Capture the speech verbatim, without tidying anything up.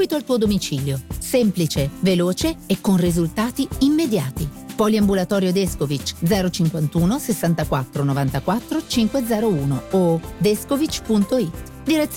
al tuo domicilio. Semplice, veloce e con risultati immediati. Poliambulatorio Descovich zero cinquantuno sessantaquattro novantaquattro cinquecentouno o descovich punto it. Direzione